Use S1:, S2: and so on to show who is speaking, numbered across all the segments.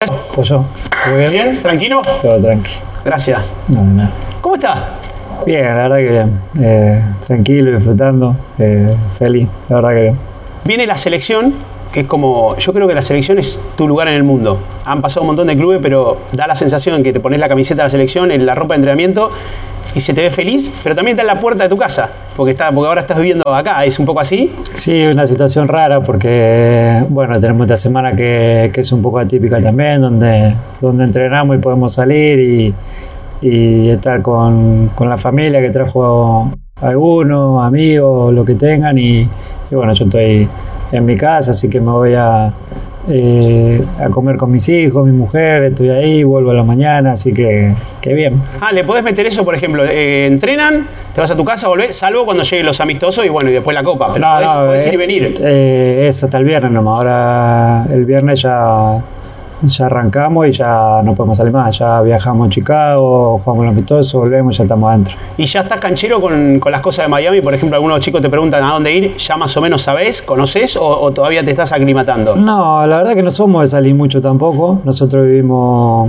S1: Pues yo. ¿Todo bien?
S2: ¿Bien? ¿Tranquilo?
S1: Todo tranquilo.
S2: Gracias.
S1: No.
S2: ¿Cómo estás?
S1: Bien, la verdad que bien. Tranquilo, disfrutando. Feliz, la verdad que bien.
S2: Viene la selección, que es como... Yo creo que la selección es tu lugar en el mundo. Han pasado un montón de clubes, pero da la sensación que te pones la camiseta de la selección, en la ropa de entrenamiento, y se te ve feliz, pero también está en la puerta de tu casa, porque ahora estás viviendo acá. ¿Es un poco así?
S1: Sí, una situación rara porque, bueno, tenemos esta semana que es un poco atípica también, donde entrenamos y podemos salir y estar con la familia que trajo algunos, amigos, lo que tengan, y bueno, yo estoy en mi casa, así que me voy a comer con mis hijos, mi mujer, estoy ahí, vuelvo a la mañana, así que bien.
S2: ¿Le podés meter eso, por ejemplo? Entrenan, te vas a tu casa, volvés, salvo cuando lleguen los amistosos y bueno, y después la copa, pero podés ir y venir.
S1: Es hasta el viernes nomás, ahora el viernes ya arrancamos y ya no podemos salir más, ya viajamos a Chicago, jugamos los amistosos, volvemos y ya estamos adentro.
S2: ¿Y ya estás canchero con las cosas de Miami? Por ejemplo, algunos chicos te preguntan a dónde ir, ¿ya más o menos sabés, conocés o todavía te estás aclimatando?
S1: No, la verdad que no somos de salir mucho tampoco. Nosotros vivimos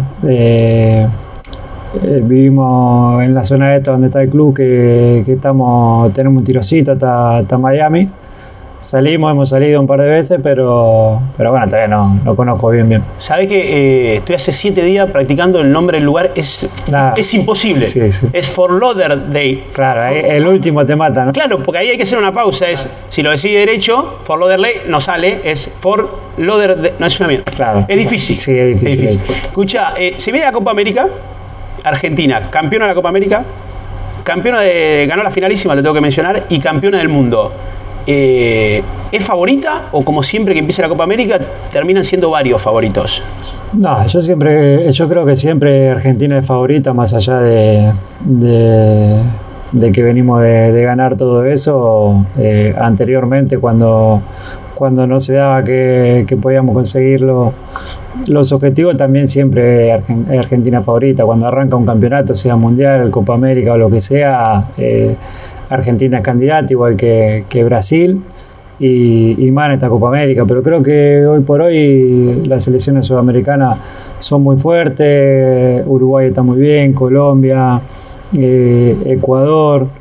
S1: en la zona esta donde está el club, que tenemos un tirocito hasta Miami. Hemos salido un par de veces, pero bueno, todavía no conozco bien.
S2: ¿Sabés que estoy hace 7 días practicando el nombre del lugar? Es imposible.
S1: Sí.
S2: Es Fort Lauderdale.
S1: Claro, el último te mata, ¿no?
S2: Claro, porque ahí hay que hacer una pausa. Si lo decís derecho, Fort Lauderdale no sale, es Fort Lauderdale. No, es una mierda.
S1: Claro.
S2: Es difícil.
S1: Sí, es difícil.
S2: Escucha, se viene la Copa América, Argentina, campeona de la Copa América, ganó la finalísima, te tengo que mencionar, y campeona del mundo. ¿Es favorita o como siempre que empieza la Copa América terminan siendo varios favoritos?
S1: No, yo creo que siempre Argentina es favorita, más allá de que venimos de ganar todo eso. Anteriormente, cuando no se daba que podíamos conseguir los objetivos, también siempre es Argentina favorita. Cuando arranca un campeonato, sea mundial, Copa América o lo que sea, Argentina es candidata, igual que Brasil y más en esta Copa América. Pero creo que hoy por hoy las selecciones sudamericanas son muy fuertes. Uruguay está muy bien, Colombia, Ecuador.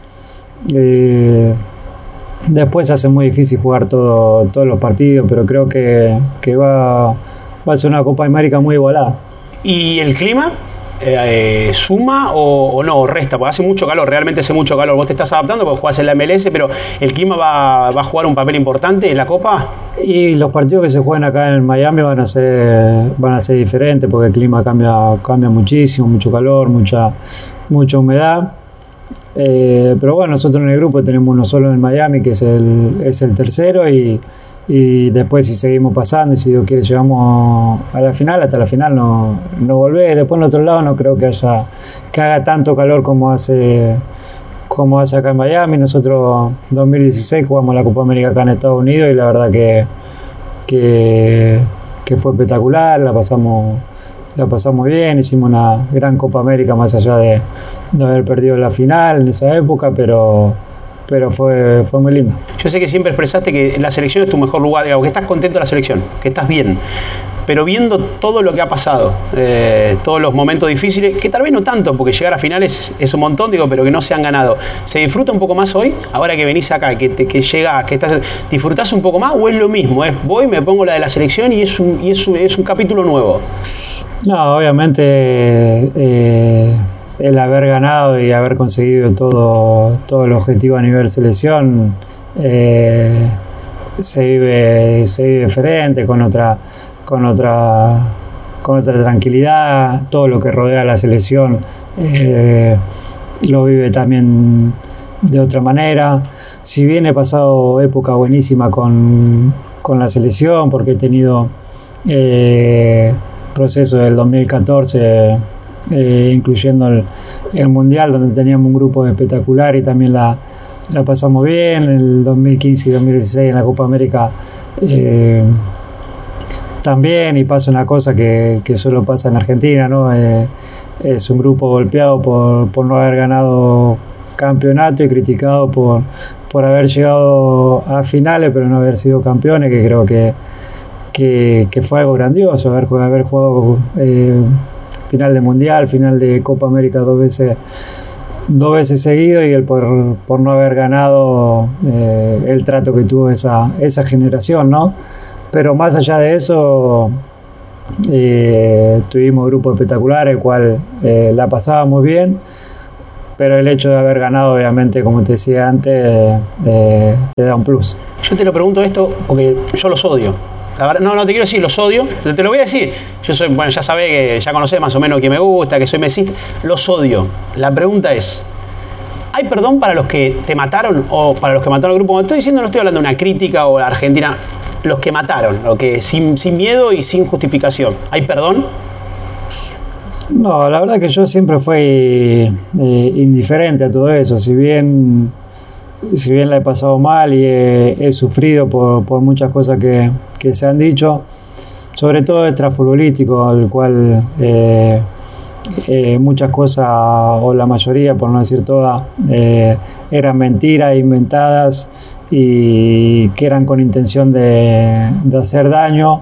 S1: Después se hace muy difícil jugar todos los partidos, pero creo que va a ser una Copa América muy igualada.
S2: ¿Y el clima? ¿Suma o no? ¿O resta? Porque hace mucho calor, realmente hace mucho calor. Vos te estás adaptando porque jugás en la MLS, pero ¿el clima va a jugar un papel importante en la Copa?
S1: Y los partidos que se juegan acá en Miami van a ser diferentes, porque el clima cambia muchísimo, mucho calor, mucha humedad. Pero bueno, nosotros en el grupo tenemos uno solo en Miami, que es el tercero, y después, si seguimos pasando y si Dios quiere llegamos a la final, hasta la final no volvés. Después en otro lado no creo que haga tanto calor como hace acá en Miami. Nosotros en 2016 jugamos la Copa América acá en Estados Unidos y la verdad que fue espectacular, la pasamos bien, hicimos una gran Copa América, más allá de haber perdido la final en esa época, pero fue muy lindo.
S2: Yo sé que siempre expresaste que la selección es tu mejor lugar, digamos, que estás contento de la selección, que estás bien, pero viendo todo lo que ha pasado, todos los momentos difíciles, que tal vez no tanto, porque llegar a finales es un montón, pero que no se han ganado. ¿Se disfruta un poco más hoy, ahora que venís acá, que disfrutás un poco más, o es lo mismo? Voy, me pongo la de la selección y es un capítulo nuevo?
S1: No, obviamente el haber ganado y haber conseguido todo el objetivo a nivel selección, se vive diferente, con otra tranquilidad. Todo lo que rodea a la selección lo vive también de otra manera. Si bien he pasado época buenísima con la selección, porque he tenido proceso del 2014, incluyendo el Mundial, donde teníamos un grupo espectacular y también la pasamos bien. En el 2015 y 2016 en la Copa América también, y pasa una cosa que solo pasa en Argentina, ¿no? Es un grupo golpeado por no haber ganado campeonato y criticado por haber llegado a finales pero no haber sido campeones, que creo que que fue algo grandioso haber jugado final de Mundial, final de Copa América dos veces seguido, y el por no haber ganado el trato que tuvo esa generación, ¿no? Pero más allá de eso, tuvimos grupos espectaculares, el cual la pasábamos bien, pero el hecho de haber ganado, obviamente, como te decía antes, te da un plus.
S2: Yo te lo pregunto esto porque yo los odio. La verdad, no te quiero decir los odio, te lo voy a decir. Yo soy, bueno, ya sabés que ya conocés más o menos que me gusta, que soy mesista. Los odio. La pregunta es, ¿hay perdón para los que te mataron o para los que mataron al grupo? Estoy diciendo, no estoy hablando de una crítica o de Argentina. Los que mataron, los que sin miedo y sin justificación. ¿Hay perdón?
S1: No, la verdad que yo siempre fui indiferente a todo eso. Si bien la he pasado mal y he sufrido por muchas cosas que se han dicho, sobre todo extrafutbolístico, al cual muchas cosas, o la mayoría, por no decir todas, eran mentiras inventadas y que eran con intención de hacer daño.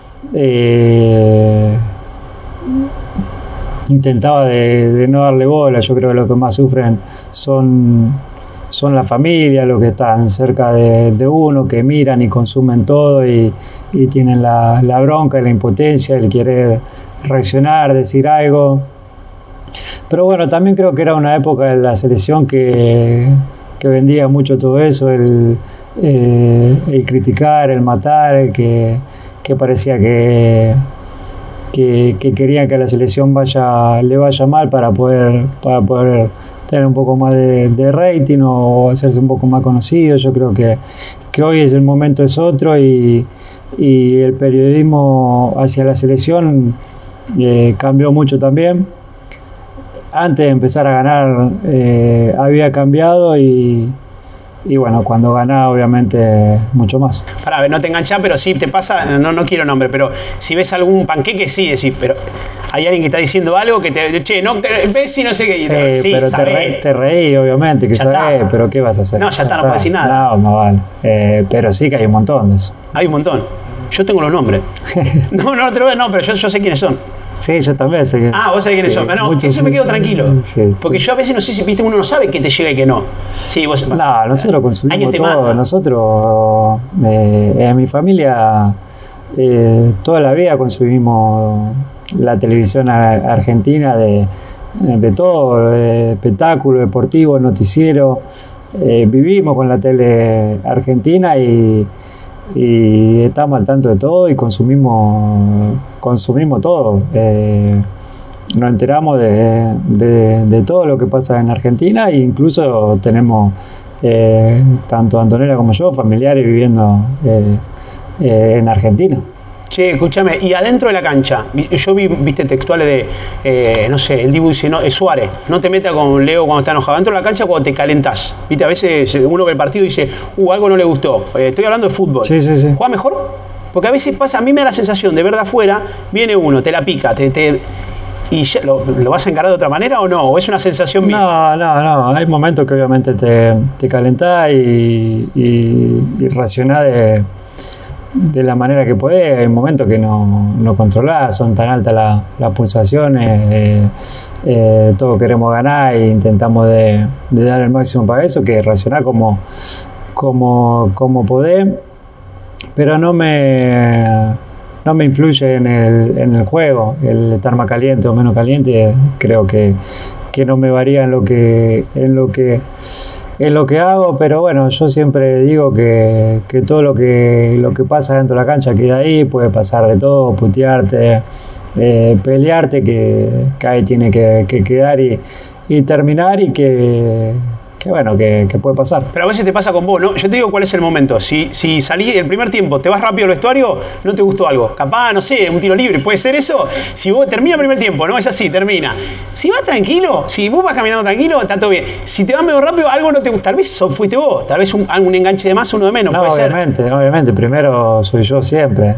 S1: Intentaba de no darle bola. Yo creo que lo que más sufren son la familia, los que están cerca de uno, que miran y consumen todo y tienen la bronca y la impotencia, el querer reaccionar, decir algo. Pero bueno, también creo que era una época de la selección que vendía mucho todo eso, el criticar, el matar, el que parecía que querían que a la selección le vaya mal para poder tener un poco más de rating o hacerse un poco más conocido. Yo creo que hoy el momento es otro y el periodismo hacia la selección cambió mucho también. Antes de empezar a ganar había cambiado y bueno, cuando ganás obviamente mucho más.
S2: Para ver, no te enganchás, pero sí te pasa, no quiero nombre, pero si ves algún panqueque, sí decís, pero hay alguien que está diciendo algo que ves si no sé qué.
S1: Sí, pero te reí, obviamente, que sabés, pero ¿qué vas a hacer?
S2: No, ya está, no puedes decir nada.
S1: No vale. Pero sí que hay un montón de eso.
S2: Hay un montón. Yo tengo los nombres. no te lo veo, no, pero yo sé quiénes son.
S1: Sí, yo también sé que...
S2: vos sabés quiénes son. No, eso me quedo tranquilo. Sí. Porque yo a veces no sé si, viste, uno no sabe qué te llega y qué no. Sí, vos...
S1: No, nosotros consumimos todo. Mata. Nosotros, en mi familia, toda la vida consumimos la televisión argentina de todo, espectáculo, deportivo, noticiero. Vivimos con la tele argentina y estamos al tanto de todo y consumimos todo. Nos enteramos de todo lo que pasa en Argentina, e incluso tenemos tanto Antonella como yo familiares viviendo en Argentina.
S2: Che, escúchame, y adentro de la cancha, yo viste textuales de, no sé, el Dibu dice, no, es Suárez, no te metas con Leo cuando está enojado. Dentro de la cancha cuando te calentás, viste, a veces uno ve el partido y dice, algo no le gustó, estoy hablando de fútbol.
S1: Sí.
S2: ¿Juega mejor? Porque a veces pasa, a mí me da la sensación de ver de afuera, viene uno, te la pica, ¿y ya, lo vas a encarar de otra manera o no? ¿O es una sensación mía?
S1: No, hay momentos que obviamente te calentás y reaccionás de la manera que podés. Hay momentos que no controlás, son tan altas las pulsaciones, todos queremos ganar e intentamos de dar el máximo para eso, que reaccionar como podés, pero no me influye en el juego el estar más caliente o menos caliente. Creo que no me varía en lo que hago, pero bueno, yo siempre digo que todo lo que pasa dentro de la cancha queda ahí. Puede pasar de todo, putearte, pelearte, que ahí tiene que quedar y terminar, y que puede pasar.
S2: Pero a veces te pasa con vos, ¿no? Yo te digo cuál es el momento. Si salís el primer tiempo, te vas rápido al vestuario, no te gustó algo. Capaz, no sé, un tiro libre, puede ser eso. Si vos termina el primer tiempo, no es así, termina. Si vas tranquilo, si vos vas caminando tranquilo, está todo bien. Si te vas medio rápido, algo no te gusta. Tal vez fuiste vos, tal vez un enganche de más, uno de menos.
S1: No,
S2: puede
S1: obviamente, primero soy yo siempre.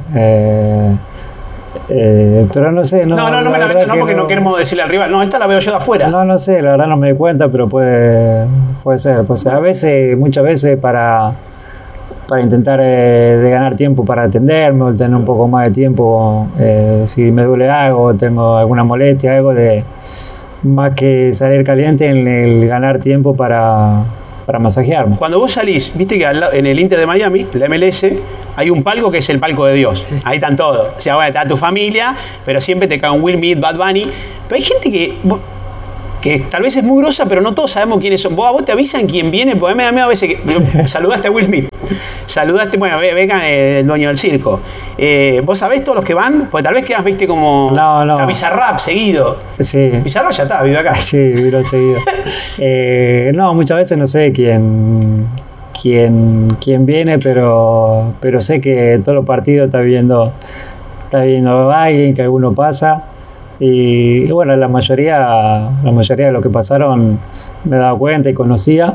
S1: Pero no sé,
S2: no me la meto, no, porque no queremos decirle al rival, no, esta la veo yo de afuera.
S1: No sé, la verdad no me di cuenta, pero puede ser. Pues muchas veces para para intentar de ganar tiempo para atenderme o tener un poco más de tiempo si me duele algo o tengo alguna molestia, algo de más que salir caliente en el ganar tiempo para masajearme.
S2: Cuando vos salís, viste que en el Inter de Miami, la MLS, hay un palco que es el palco de Dios. Sí. Ahí están todos. O sea, bueno, está tu familia, pero siempre te cae un Will Smith, Bad Bunny. Pero hay gente que tal vez es muy grosa, pero no todos sabemos quiénes son. ¿Vos te avisan quién viene? Porque a mí a veces saludaste a Will Smith. Saludaste, bueno, venga el dueño del circo. ¿Vos sabés todos los que van? Porque tal vez quedas, viste, como a Bizarrap seguido.
S1: Sí.
S2: Bizarrap ya está, vive acá.
S1: Sí, vive seguido. No, muchas veces no sé quién viene, pero sé que todos los partidos está viendo a alguien, que alguno pasa. Y bueno, la mayoría de lo que pasaron me he dado cuenta y conocía,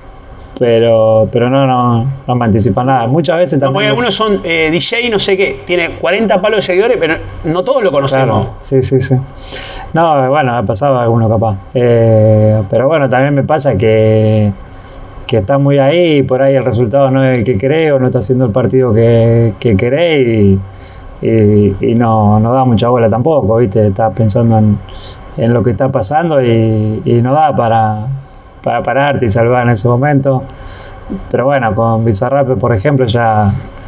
S1: pero no me anticipa nada. Muchas veces también.
S2: Porque algunos son DJ, no sé qué, tiene 40 palos de seguidores, pero no todos lo conocemos.
S1: Claro, sí. No, bueno, me pasaba alguno capaz. Pero bueno, también me pasa que está muy ahí y por ahí el resultado no es el que querés o no está haciendo el partido que querés y no da mucha bola tampoco, ¿viste? Estás pensando en lo que está pasando y no da para pararte y salvar en ese momento. Pero bueno, con Bizarrap, por ejemplo, ya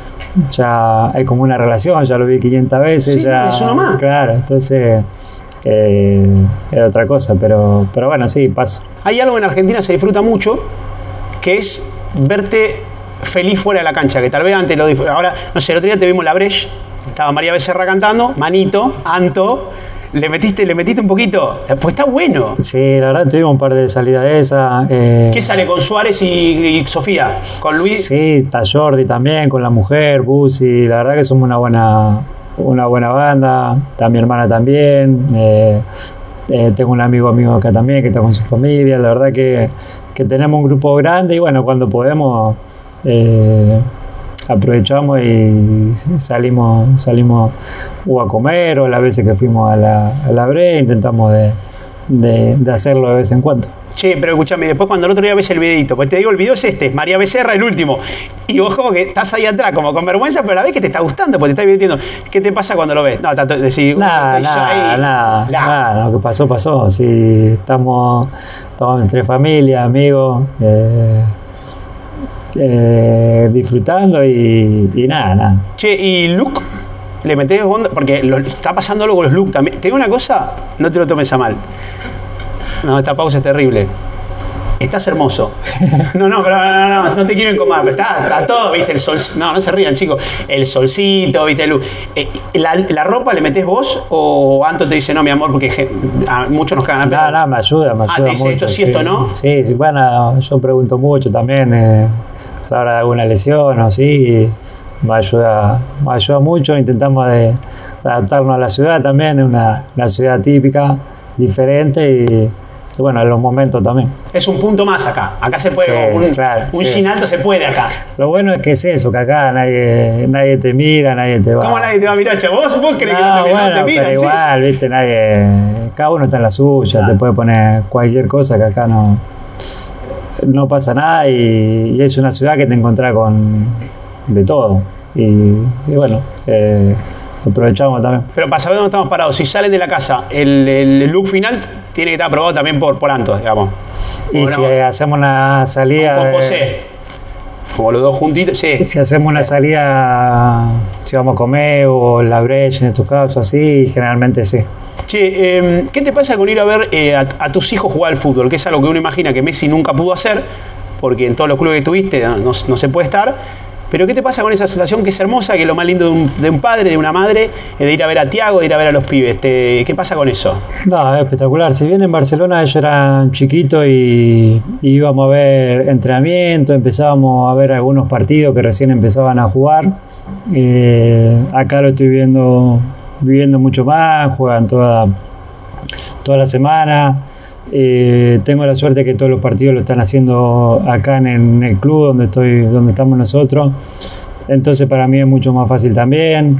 S1: hay como una relación, ya lo vi 500 veces.
S2: Sí,
S1: ya,
S2: es uno más.
S1: Claro, entonces es otra cosa, pero bueno, sí, pasa.
S2: Hay algo en Argentina se disfruta mucho, que es verte feliz fuera de la cancha, que tal vez antes lo disfrutaba. Ahora, no sé, el otro día te vimos la Breche. Estaba María Becerra cantando, Manito, Anto, le metiste un poquito, pues está bueno.
S1: Sí, la verdad tuvimos un par de salidas de esas.
S2: ¿Qué sale con Suárez y Sofía? ¿Con Luis?
S1: Sí, está Jordi también, con la mujer, Busi, la verdad que somos una buena banda, está mi hermana también, tengo un amigo acá también que está con su familia, la verdad que tenemos un grupo grande y bueno, cuando podemos aprovechamos y salimos o a comer o las veces que fuimos a la Bre, intentamos de hacerlo de vez en cuando.
S2: Che, pero escúchame, después cuando el otro día ves el videito, pues te digo, el video es María Becerra, el último, y vos como que estás ahí atrás, como con vergüenza, pero a la vez que te está gustando, porque te estás divirtiendo. ¿Qué te pasa cuando lo ves? No, decís,
S1: nada, lo que pasó, sí, estamos entre familia, amigos, disfrutando y nada.
S2: Che, ¿y look? ¿Le metés onda? Porque está pasando algo con los looks también. Te digo una cosa, no te lo tomes a mal. No, esta pausa es terrible. Estás hermoso. No te quiero incomodar, pero está todo, viste, el sol. No se rían, chicos. El solcito, viste, la ropa le metés vos o Anto te dice, no, mi amor, porque a muchos nos cagan a pedo.
S1: No, me ayuda
S2: te dice
S1: mucho.
S2: Esto sí, esto no.
S1: Sí, bueno, yo pregunto mucho también a la hora de alguna lesión o así. Me ayuda mucho. Intentamos de adaptarnos a la ciudad también, es una ciudad típica, diferente y bueno, en los momentos también.
S2: Es un punto más acá. Acá se puede, un gin alto se puede acá.
S1: Lo bueno es que es eso, que acá nadie te mira, nadie te va.
S2: ¿Cómo nadie te va a mirar, chavo? ¿Vos crees que no te miran?
S1: Pero igual,
S2: ¿sí?
S1: Viste, cada uno está en la suya, te puede poner cualquier cosa que acá no pasa nada y es una ciudad que te encontrás con de todo. Y bueno, aprovechamos también.
S2: Pero para saber dónde estamos parados, si salen de la casa, el look final tiene que estar aprobado también por Anto, digamos.
S1: Y si hacemos una salida.
S2: Con José. Como los dos juntitos, sí.
S1: Si hacemos una salida, si vamos a comer o la Breche en estos casos, así, generalmente sí.
S2: Che, ¿qué te pasa con ir a ver a tus hijos jugar al fútbol? Que es algo que uno imagina que Messi nunca pudo hacer, porque en todos los clubes que tuviste no se puede estar. Pero ¿qué te pasa con esa sensación que es hermosa, que es lo más lindo de un padre, de una madre, de ir a ver a Thiago, de ir a ver a los pibes? ¿Qué pasa con eso?
S1: No, es espectacular. Si bien en Barcelona ellos eran chiquitos y íbamos a ver entrenamiento, empezábamos a ver algunos partidos que recién empezaban a jugar. Acá lo estoy viviendo mucho más, juegan toda la semana. Tengo la suerte que todos los partidos lo están haciendo acá en el club donde estamos nosotros, entonces para mí es mucho más fácil también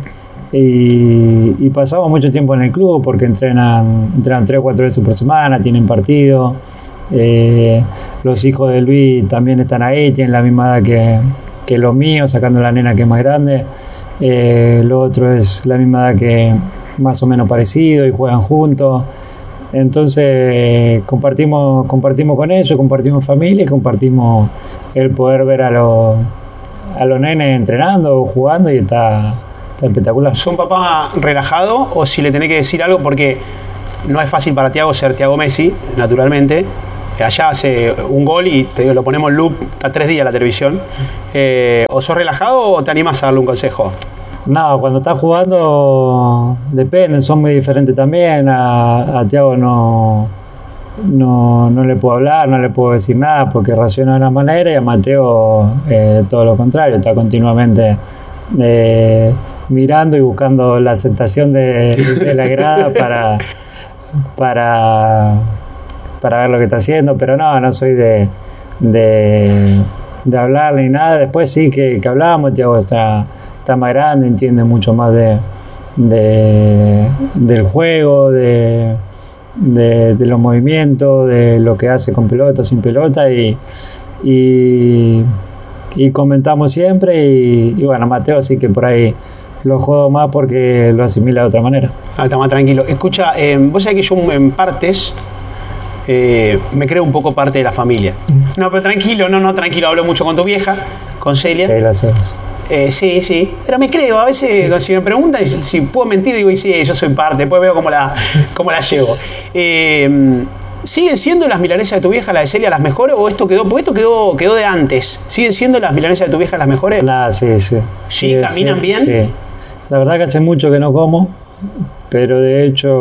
S1: y pasamos mucho tiempo en el club porque entrenan 3 o 4 veces por semana, tienen partido. Los hijos de Luis también están ahí, tienen la misma edad que los míos, sacando la nena que es más grande. Lo otro es la misma edad que más o menos parecido y juegan juntos. Entonces compartimos con ellos, compartimos familia y compartimos el poder ver a los nenes entrenando o jugando y está espectacular.
S2: ¿Sos un papá relajado o si le tenés que decir algo? Porque no es fácil para Thiago ser Thiago Messi, naturalmente. Allá hace un gol y te digo, lo ponemos en loop, está 3 días la televisión. ¿O sos relajado o te animas a darle un consejo?
S1: No, cuando estás jugando depende, son muy diferentes también. A Thiago no le puedo hablar, no le puedo decir nada porque reacciona de una manera, y a Mateo todo lo contrario, está continuamente mirando y buscando la aceptación de la grada para ver lo que está haciendo, pero no soy de hablar ni nada. Después sí que hablamos. Thiago está más grande, entiende mucho más del juego, de los movimientos, de lo que hace con pelota, sin pelota, y comentamos siempre, y bueno, Mateo sí que por ahí lo juego más porque lo asimila de otra manera.
S2: Está más tranquilo. Escucha, vos sabés que yo en partes me creo un poco parte de la familia. No, pero tranquilo, tranquilo, hablo mucho con tu vieja, con Celia.
S1: Sí, gracias.
S2: Sí, pero me creo, a veces si me preguntan si puedo mentir, digo, y sí, yo soy parte, después veo cómo la llevo. ¿Siguen siendo las milanesas de tu vieja, la de Celia, las mejores o esto quedó? Porque esto quedó de antes. ¿Siguen siendo las milanesas de tu vieja las mejores?
S1: Sí.
S2: ¿Sí? ¿Caminan bien?
S1: Sí. La verdad que hace mucho que no como, pero de hecho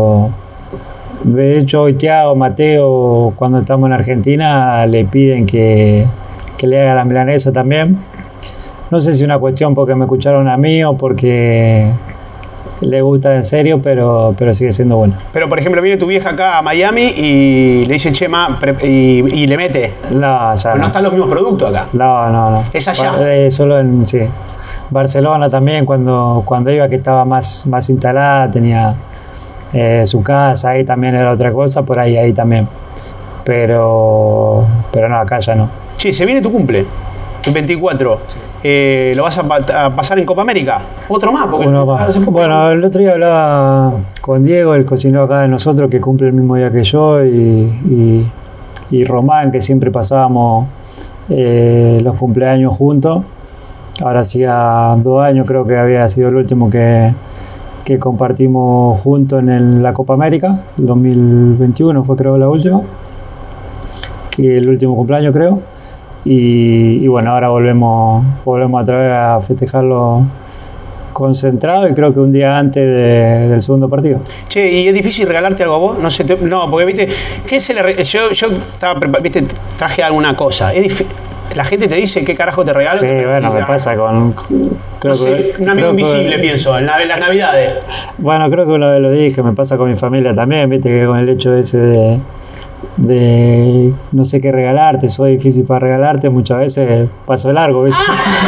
S1: hoy Thiago, Mateo, cuando estamos en Argentina, le piden que le haga la milanesa también. No sé si es una cuestión porque me escucharon a mí o porque le gusta en serio, pero sigue siendo bueno.
S2: Pero, por ejemplo, viene tu vieja acá a Miami y le dicen, che, y le mete.
S1: No, ya
S2: pero no están los mismos productos acá.
S1: No.
S2: ¿Es allá?
S1: Solo sí. Barcelona también, cuando iba, que estaba más instalada, tenía su casa, ahí también era otra cosa, por ahí también. Pero no, acá ya no.
S2: Che, se viene tu cumple, el 24. Sí. ¿Lo vas a pasar en Copa América? ¿Otro más?
S1: Uno más. Bueno, el otro día hablaba con Diego, el cocinero acá de nosotros, que cumple el mismo día que yo, y Román, que siempre pasábamos los cumpleaños juntos. Ahora hacía 2 años, creo que había sido el último que compartimos juntos en la Copa América, el 2021 fue, creo, la última, que el último cumpleaños, creo. Y bueno, ahora volvemos otra vez a festejarlo concentrado, y creo que un día antes del segundo partido.
S2: Che, ¿y es difícil regalarte algo a vos? No, porque viste, yo estaba, viste, traje alguna cosa. La gente te dice qué carajo te regalo.
S1: Sí, bueno, me pasa con...
S2: un amigo invisible, pienso, en las Navidades.
S1: Bueno, creo que una vez lo dije, me pasa con mi familia también, viste, que con el hecho ese de no sé qué regalarte, soy difícil para regalarte, muchas veces paso de largo, ¿viste?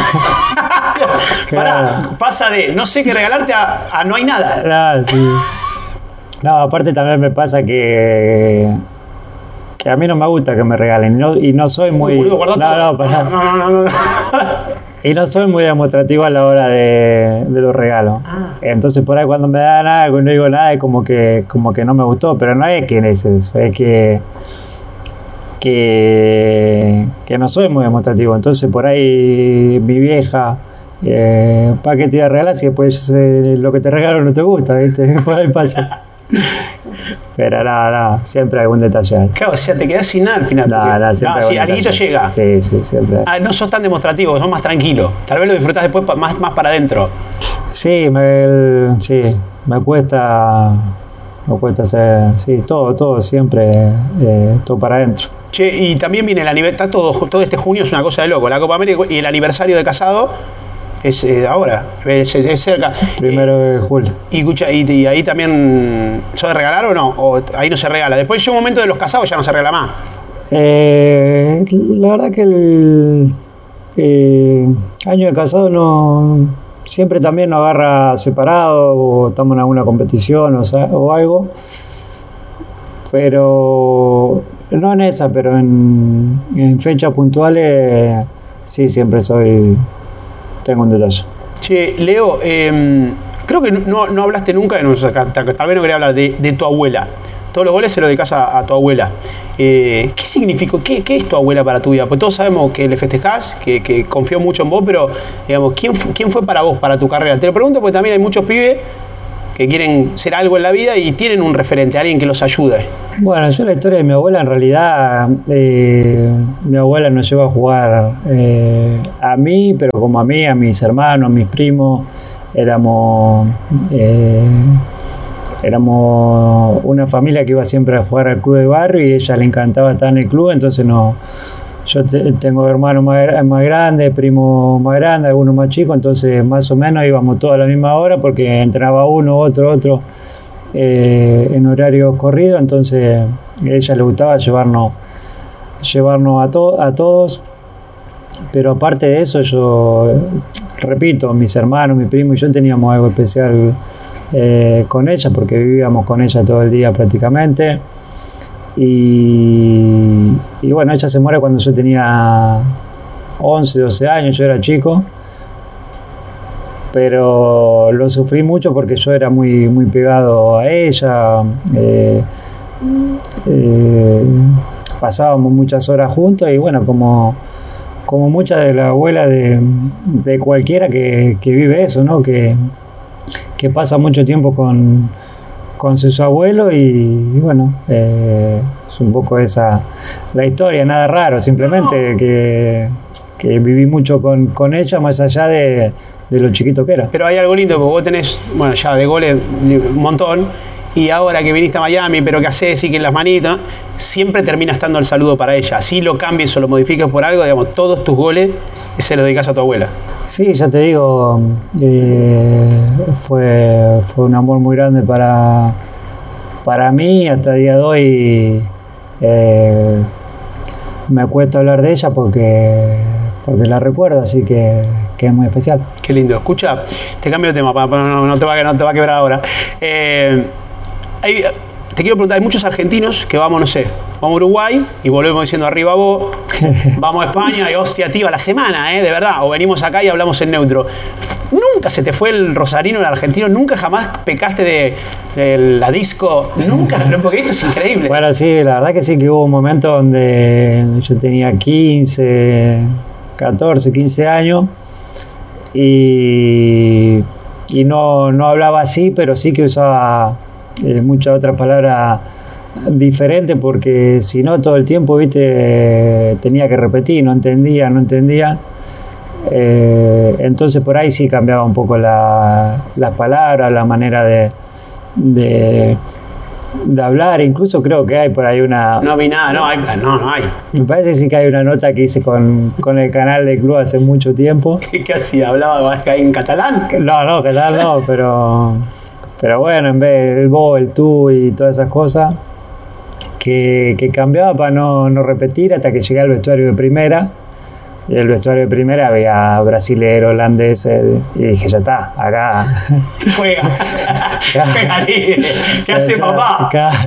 S2: Pasa de no sé qué regalarte a no hay nada.
S1: Claro, sí. No, aparte también me pasa que a mí no me gusta que me regalen, y no soy muy...
S2: No.
S1: Y no soy muy demostrativo a la hora de los regalos. Entonces por ahí cuando me dan algo y no digo nada, es como que no me gustó, pero no es que es eso, es que no soy muy demostrativo. Entonces por ahí mi vieja, ¿para qué te iba a regalar si después lo que te regalo no te gusta, ¿viste? Por ahí pasa. Pero nada, siempre algún detalle hay.
S2: Claro, o sea, te quedás sin nada al final.
S1: Siempre
S2: si alguito llega.
S1: Sí, siempre.
S2: No sos tan demostrativo, sos más tranquilo. Tal vez lo disfrutás después más para adentro.
S1: Sí, me cuesta hacer, sí, todo siempre, todo para adentro.
S2: Che, y también viene el aniversario, todo este junio es una cosa de loco, la Copa América y el aniversario de casado. Es ahora, es cerca.
S1: 1 de julio.
S2: Y escucha, y ahí también, ¿sos de regalar o no? ¿O ahí no se regala? Después llega un momento de los casados, ya no se regala más.
S1: La verdad que el año de casado no, siempre también nos agarra separado, o estamos en alguna competición o algo. Pero no en esa, pero en fechas puntuales sí, siempre tengo un detalle.
S2: Che, Leo, creo que no hablaste nunca, tal vez no quería hablar de tu abuela. Todos los goles se los dedicas a tu abuela. ¿Qué significó? ¿Qué es tu abuela para tu vida? Pues todos sabemos que le festejás, que confió mucho en vos, pero digamos, ¿quién fue para vos, para tu carrera? Te lo pregunto porque también hay muchos pibes que quieren ser algo en la vida y tienen un referente, alguien que los ayude.
S1: Bueno, yo la historia de mi abuela, en realidad, mi abuela nos llevó a jugar a mí, pero como a mí, a mis hermanos, a mis primos, éramos una familia que iba siempre a jugar al club de barrio y a ella le encantaba estar en el club, entonces no. Yo tengo hermanos más grandes, primos más grandes, algunos más chicos, entonces más o menos íbamos todos a la misma hora porque entraba uno, otro, en horario corrido, entonces a ella le gustaba llevarnos a todos, pero aparte de eso yo, repito, mis hermanos, mi primo y yo teníamos algo especial con ella porque vivíamos con ella todo el día prácticamente. Y bueno, ella se muere cuando yo tenía 11, 12 años, yo era chico, pero lo sufrí mucho porque yo era muy, muy pegado a ella, pasábamos muchas horas juntos y bueno, como muchas de las abuelas de cualquiera que vive eso, ¿no? Que pasa mucho tiempo con sus abuelos y bueno, es un poco esa la historia, nada raro, simplemente que viví mucho con ella más allá de lo chiquito que era.
S2: Pero hay algo lindo, porque vos tenés, bueno, ya de goles un montón, y ahora que viniste a Miami, pero que haces y que en las manitos, siempre termina estando el saludo para ella. Así lo cambies o lo modifiques por algo, digamos, todos tus goles se los dedicas a tu abuela.
S1: Sí, ya te digo, fue un amor muy grande para mí. Hasta el día de hoy me cuesta hablar de ella porque la recuerdo, así que es muy especial.
S2: Qué lindo. Escucha, te cambio de tema, no te va a quebrar ahora. Te quiero preguntar, hay muchos argentinos que vamos, no sé, vamos a Uruguay y volvemos diciendo arriba vos, vamos a España y hostia tío a la semana, de verdad, o venimos acá y hablamos en neutro. ¿Nunca se te fue el rosarino, el argentino? ¿Nunca jamás pecaste de la disco? Nunca, porque esto es increíble.
S1: Bueno, sí, la verdad que sí, que hubo un momento donde yo tenía 14, 15 años y no hablaba así, pero sí que usaba muchas otras palabras diferentes porque si no todo el tiempo, viste, tenía que repetir, no entendía. Entonces por ahí sí cambiaba un poco las palabras, la manera de hablar. Incluso creo que hay por ahí una...
S2: No vi nada, no hay.
S1: Me parece que sí que hay una nota que hice con el canal del club hace mucho tiempo.
S2: ¿Qué hacía? ¿Hablaba en catalán?
S1: No, catalán no, pero bueno, en vez del vos, el tú y todas esas cosas que cambiaba para no repetir hasta que llegué al vestuario de primera. Y el vestuario de primera había brasileros, holandeses, y dije, ya está, acá.
S2: Juega ¿qué hace papá?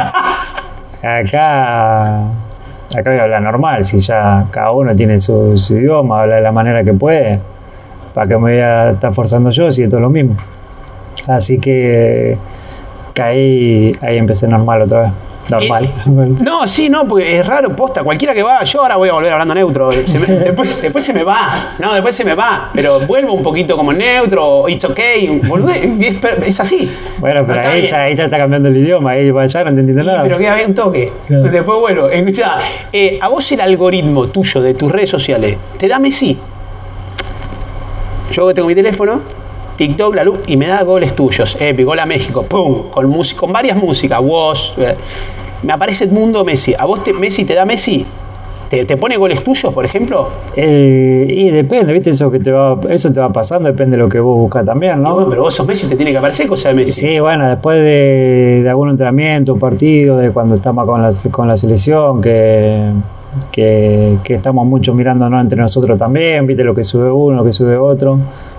S1: Acá voy a hablar normal, si ya cada uno tiene su idioma, habla de la manera que puede, ¿para qué me voy a estar forzando yo si es todo lo mismo? Así que ahí empecé normal otra vez. Normal.
S2: No, sí, no, porque es raro, posta. Cualquiera que va, yo ahora voy a volver hablando neutro. Después se me va. No, después se me va. Pero vuelvo un poquito como neutro, it's okay. Es así.
S1: Bueno, pero ahí ya está cambiando el idioma. Ahí va allá, no te entiendo nada.
S2: Pero queda bien un toque. Claro. Después vuelvo. Escuchá, a vos el algoritmo tuyo de tus redes sociales te da Messi. Yo tengo mi teléfono, TikTok, la luz, y me da goles tuyos. Gol a México, pum, con varias músicas, Wash. Me aparece Edmundo Messi. ¿A vos Messi te da Messi? ¿Te pone goles tuyos, por ejemplo?
S1: Y depende, ¿viste? Eso te va pasando, depende de lo que vos buscas también, ¿no?
S2: Bueno, pero vos sos Messi, te tiene que aparecer cosa de Messi.
S1: Sí, bueno, después de algún entrenamiento, partido, de cuando estamos con la selección, que estamos mucho mirándonos entre nosotros también, ¿viste? Lo que sube uno, lo que sube otro.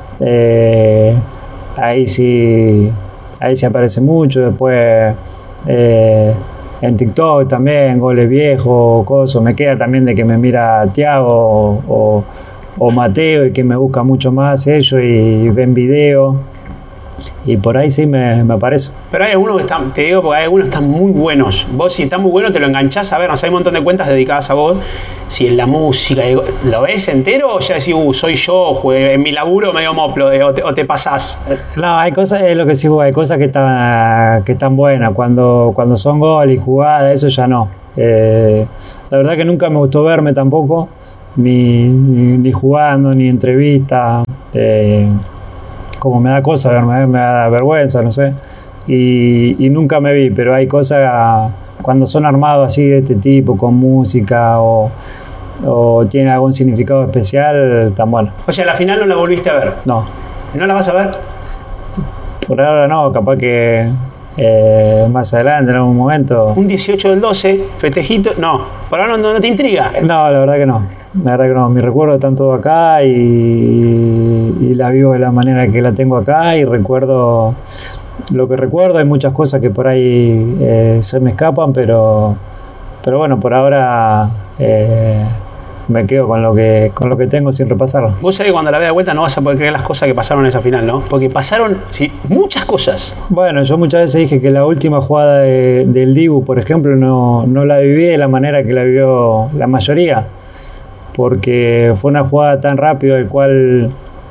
S1: Ahí sí aparece mucho. Después en TikTok también goles viejos, cosas. Me queda también de que me mira Thiago o Mateo, y que me busca mucho más ellos y ven video. Y por ahí sí me aparece.
S2: Pero hay algunos que están, te digo, porque hay algunos que están muy buenos. Vos, si están muy buenos, te lo enganchás a ver. No sé, hay un montón de cuentas dedicadas a vos. Si en la música, ¿lo ves entero o ya decís, soy yo, en mi laburo medio moplo, o te pasás?
S1: No, hay cosas, es lo que sí, hay cosas que están buenas. Cuando son gol y jugadas, eso ya no. La verdad que nunca me gustó verme tampoco, ni jugando, ni entrevista. Como me da cosa verme, me da vergüenza, no sé. Y nunca me vi, pero hay cosas cuando son armados así de este tipo, con música o tienen algún significado especial, tan bueno.
S2: O sea, la final no la volviste a ver.
S1: No.
S2: ¿No la vas a ver?
S1: Por ahora no, capaz que más adelante, en algún momento.
S2: Un 18 del 12, festejito. No, por ahora no te intriga.
S1: No, la verdad que no. La verdad que no. Mis recuerdos están todos acá y la vivo de la manera que la tengo acá y recuerdo lo que recuerdo. Hay muchas cosas que por ahí se me escapan, pero bueno, por ahora me quedo con lo que tengo sin repasarlo.
S2: Vos sabés que cuando la veas de vuelta no vas a poder creer las cosas que pasaron en esa final, ¿no? Porque pasaron muchas cosas.
S1: Bueno, yo muchas veces dije que la última jugada del Dibu, por ejemplo, no la viví de la manera que la vivió la mayoría, porque fue una jugada tan rápida el cual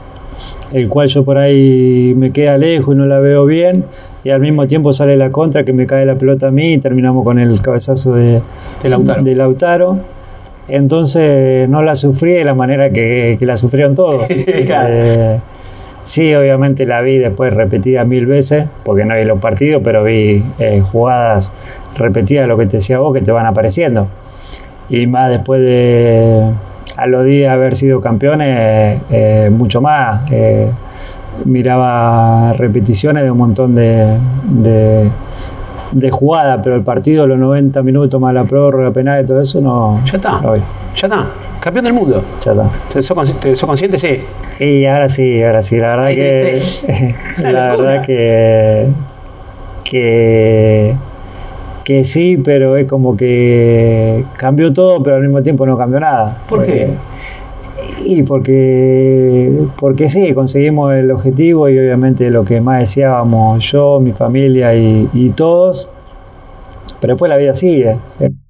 S1: yo por ahí me queda lejos y no la veo bien, y al mismo tiempo sale la contra que me cae la pelota a mí y terminamos con el cabezazo de Lautaro. Entonces no la sufrí de la manera que la sufrieron todos. Claro. Sí, obviamente la vi después repetida 1000 veces, porque no vi los partidos, pero vi jugadas repetidas, lo que te decía vos, que te van apareciendo. Y más después a los días de haber sido campeones, mucho más. Miraba repeticiones de un montón de jugadas, pero el partido, los 90 minutos más la prórroga, penal y todo eso, no.
S2: Ya está.
S1: No vi.
S2: Ya está. Campeón del mundo.
S1: Ya está.
S2: ¿Sos consciente? Sí.
S1: Y ahora sí. La verdad que sí, pero es como que cambió todo, pero al mismo tiempo no cambió nada.
S2: ¿Por qué?
S1: Y porque sí, conseguimos el objetivo y obviamente lo que más deseábamos yo, mi familia y todos, pero después la vida sigue.